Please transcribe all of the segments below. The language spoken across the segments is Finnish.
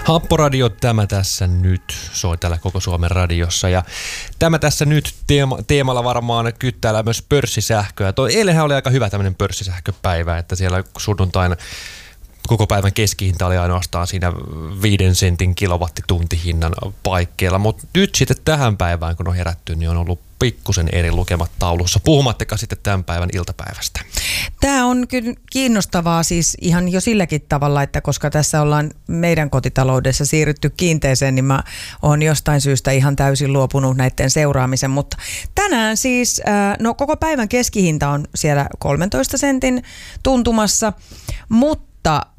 Happoradio, tämä tässä nyt soi täällä koko Suomen radiossa ja tämä tässä nyt teemalla varmaan kyttäällä myös pörssisähköä. Eilenhän oli aika hyvä tämmöinen pörssisähköpäivä, että siellä sunnuntaina koko päivän keskihinta oli ainoastaan siinä 5 sentin kilowattituntihinnan paikkeilla, mutta nyt sitten tähän päivään kun on herätty, niin on ollut pikkusen eri lukemat taulussa, puhumattakaan sitten tämän päivän iltapäivästä. Tämä on kyllä kiinnostavaa siis ihan jo silläkin tavalla, että koska tässä ollaan meidän kotitaloudessa siirrytty kiinteeseen, niin mä oon jostain syystä ihan täysin luopunut näiden seuraamisen, mutta tänään siis, koko päivän keskihinta on siellä 13 sentin tuntumassa, mutta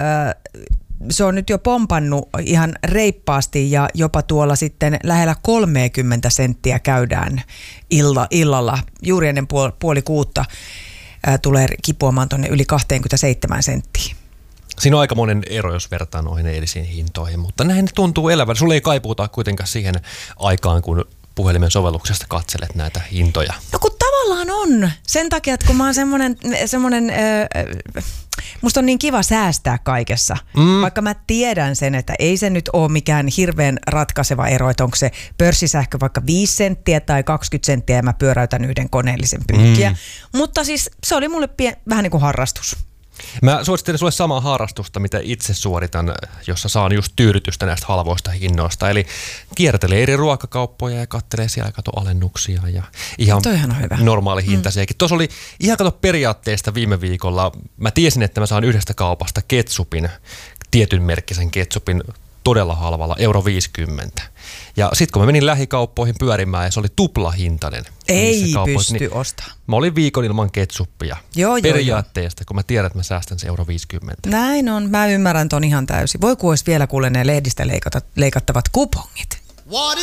se on nyt jo pompannut ihan reippaasti ja jopa tuolla sitten lähellä 30 senttiä käydään illalla. Juuri ennen puoli kuutta tulee kipuamaan tuonne yli 27 senttiin. Siinä on aika monen ero, jos vertaa noihin eilisiin hintoihin, mutta näin tuntuu elävän. Sulla ei kaipuuta kuitenkaan siihen aikaan, kun puhelimen sovelluksesta katselet näitä hintoja. No kun tavallaan on. Sen takia, että kun mä oon semmoinen musta on niin kiva säästää kaikessa. Vaikka mä tiedän sen, että ei se nyt ole mikään hirveän ratkaiseva ero, että onko se pörssisähkö vaikka 5 senttiä tai 20 senttiä ja mä pyöräytän yhden koneellisen pyykkiä. Mutta siis se oli mulle vähän niin kuin harrastus. Mä suosittelen sulle samaa harrastusta, mitä itse suoritan, jossa saan just tyydytystä näistä halvoista hinnoista. Eli kiertelee eri ruokakauppoja ja kattelee siellä alennuksia ja ihan normaali hintaisiakin. Tuossa oli ihan periaatteesta viime viikolla. Mä tiesin, että mä saan yhdestä kaupasta ketsupin, tietyn merkkisen ketsupin todella halvalla, €50. Ja sitten kun mä menin lähikauppoihin pyörimään ja se oli tuplahintainen. Ei pysty ostamaan. Mä olin viikon ilman ketsuppia. Periaatteesta, kun mä tiedän, että mä säästän se €50. Näin on. Mä ymmärrän ton ihan täysin. Voi kun olisi vielä kuule ne lehdistä leikattavat kupongit.